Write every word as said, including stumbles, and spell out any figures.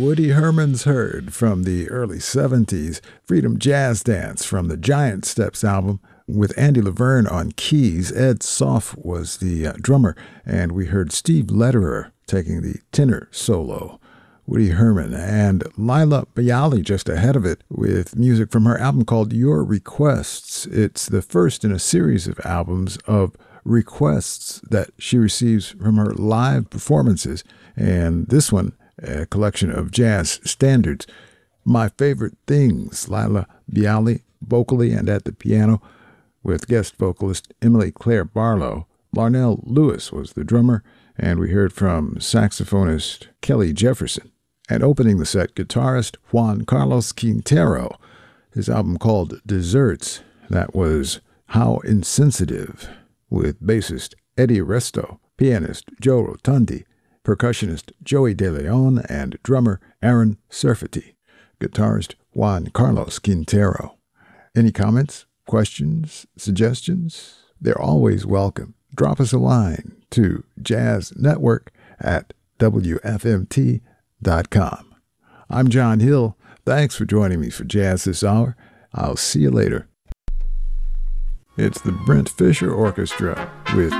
Woody Herman's Heard from the early seventies, Freedom Jazz Dance from the Giant Steps album with Andy Laverne on keys. Ed Soff was the uh, drummer, and we heard Steve Lederer taking the tenor solo. Woody Herman and Laila Biali just ahead of it with music from her album called Your Requests. It's the first in a series of albums of requests that she receives from her live performances, and this one, a collection of jazz standards. My Favorite Things, Laila Biali vocally and at the piano, with guest vocalist Emily Claire Barlow. Larnell Lewis was the drummer, and we heard from saxophonist Kelly Jefferson. And opening the set, guitarist Juan Carlos Quintero, his album called Desserts. That was How Insensitive, with bassist Eddie Resto, pianist Joe Rotundi, percussionist Joey De Leon, and drummer Aaron Serfati. Guitarist Juan Carlos Quintero. Any comments, questions, suggestions? They're always welcome. Drop us a line to jazznetwork at W F M T dot com. I'm John Hill. Thanks for joining me for Jazz This Hour. I'll see you later. It's the Brent Fisher Orchestra with